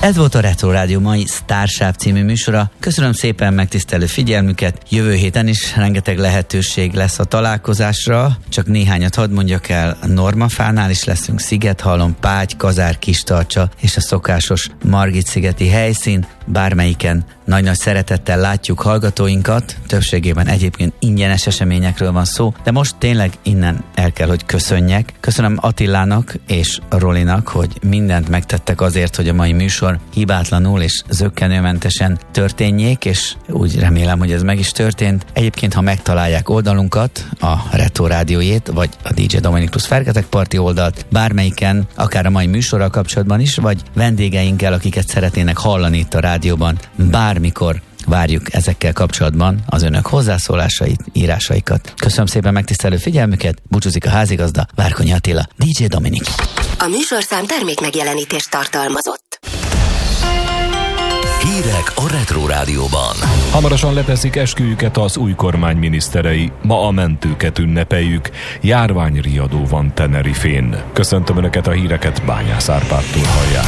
Ez volt a Retro Rádió mai Starship című műsora. Köszönöm szépen megtisztelő figyelmüket. Jövő héten is rengeteg lehetőség lesz a találkozásra. Csak néhányat hadd mondjak el. Normafánál is leszünk, Szigethalom, Págy, Kazár, Kistarcsa és a szokásos Margit-szigeti helyszín. Bármelyiken nagy-nagy szeretettel látjuk hallgatóinkat. Többségében egyébként ingyenes eseményekről van szó, de most tényleg innen el kell, hogy köszönjek. Köszönöm Attilának és Rolinak, hogy mindent megtettek azért, hogy a mai műsor hibátlanul és zökkenőmentesen történjék, és úgy remélem, hogy ez meg is történt. Egyébként, ha megtalálják oldalunkat, a Retro Rádiójét, vagy a DJ Dominik plusz Fergetek Parti oldalt, bármelyiken, akár a mai műsorral kapcsolatban is, vagy vendégeinkkel, akiket szeretnének hallani itt a rádióban, bármikor várjuk ezekkel kapcsolatban az önök hozzászólásait, írásaikat. Köszönöm szépen megtisztelő figyelmüket, búcsúzik a házigazda, Várkonyi Attila, DJ Dominik. A műsorszám termékmegjelenítést tartalmazott. Hírek a Retro Rádióban. Hamarosan leteszik esküjüket az új kormány miniszterei. Ma a mentőket ünnepeljük. Járványriadó van Tenerifén. Köszöntöm Önöket, a híreket Bányász Árpádtól hallják.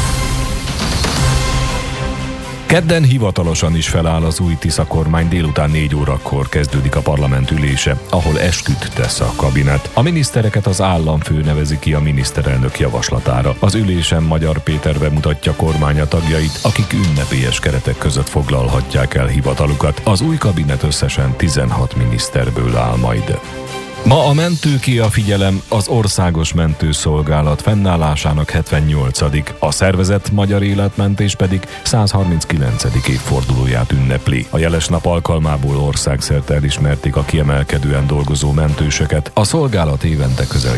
Kedden hivatalosan is feláll az új Tisza kormány, délután 4 órakor kezdődik a parlament ülése, ahol esküt tesz a kabinet. A minisztereket az államfő nevezi ki a miniszterelnök javaslatára. Az ülésen Magyar Péter bemutatja kormánya tagjait, akik ünnepélyes keretek között foglalhatják el hivatalukat. Az új kabinet összesen 16 miniszterből áll majd. Ma a mentőké a figyelem, az Országos Mentőszolgálat fennállásának 78. A szervezett magyar életmentés pedig 139. évfordulóját ünnepli. A jeles nap alkalmából országszerte elismerték a kiemelkedően dolgozó mentősöket. A szolgálat évente közel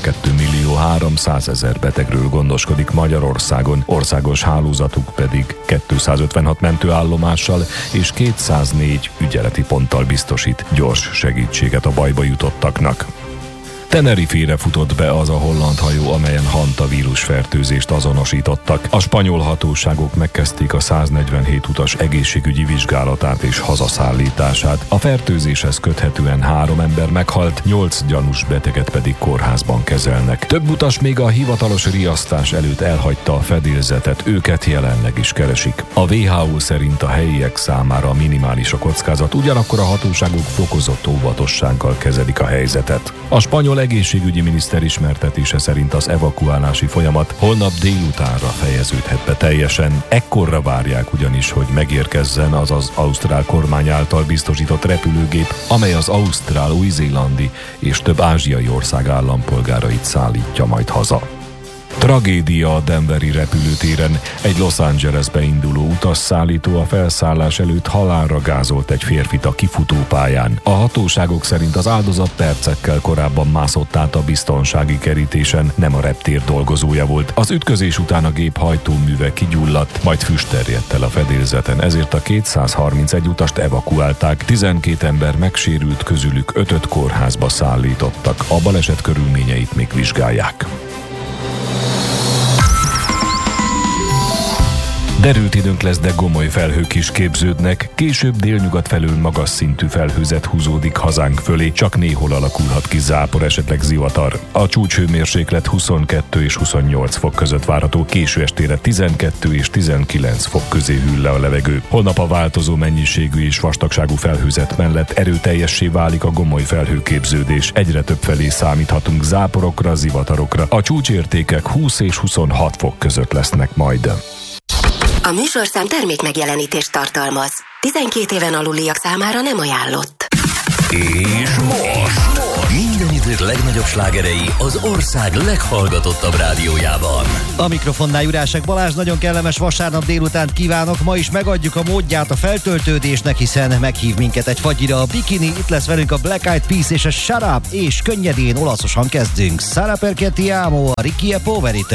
2.300.000 betegről gondoskodik Magyarországon, országos hálózatuk pedig 256 mentőállomással és 204 ügyeleti ponttal biztosít gyors segítséget a bajba jutottaknak. Tenerifére futott be az a holland hajó, amelyen hantavírus fertőzést azonosítottak. A spanyol hatóságok megkezdték a 147 utas egészségügyi vizsgálatát és hazaszállítását. A fertőzéshez köthetően 3 ember meghalt, 8 gyanús beteget pedig kórházban kezelnek. Több utas még a hivatalos riasztás előtt elhagyta a fedélzetet, őket jelenleg is keresik. A WHO szerint a helyiek számára minimális a kockázat, ugyanakkor a hatóságok fokozott óvatossággal kezelik a helyzetet. A spanyol egészségügyi miniszter ismertetése szerint az evakuálási folyamat holnap délutánra fejeződhet be teljesen. Ekkorra várják ugyanis, hogy megérkezzen az ausztrál kormány által biztosított repülőgép, amely az ausztrál, új-zélandi és több ázsiai ország állampolgárait szállítja majd haza. Tragédia a denveri repülőtéren. Egy Los Angelesbe induló utasszállító a felszállás előtt halálra gázolt egy férfit a kifutópályán. A hatóságok szerint az áldozat percekkel korábban mászott át a biztonsági kerítésen, nem a reptér dolgozója volt. Az ütközés után a gép hajtóműve kigyulladt, majd füst terjedt el a fedélzeten, ezért a 231 utast evakuálták. 12 ember megsérült, közülük 5-öt kórházba szállítottak. A baleset körülményeit még vizsgálják. Derült időnk lesz, de gomoly felhők is képződnek. Később délnyugat felől magas szintű felhőzet húzódik hazánk fölé, csak néhol alakulhat ki zápor, esetleg zivatar. A csúcshőmérséklet 22 és 28 fok között várható, késő estére 12 és 19 fok közé hűl le a levegő. Holnap a változó mennyiségű és vastagságú felhőzet mellett erőteljessé válik a gomoly felhőképződés. Egyre több felé számíthatunk záporokra, zivatarokra. A csúcsértékek 20 és 26 fok között lesznek majd. A műsorszám termékmegjelenítést tartalmaz. 12 éven aluliak számára nem ajánlott. És most minden idők legnagyobb slágerei az ország leghallgatottabb rádiójában. A mikrofonnál Jurásek Balázs, nagyon kellemes vasárnap délutánt kívánok. Ma is megadjuk a módját a feltöltődésnek, hiszen meghív minket egy fagyira a Bikini. Itt lesz velünk a Black Eyed Peas és a Shut Up, és könnyedén olaszosan kezdünk. Sara perché ti amo, a Ricky e Poverite.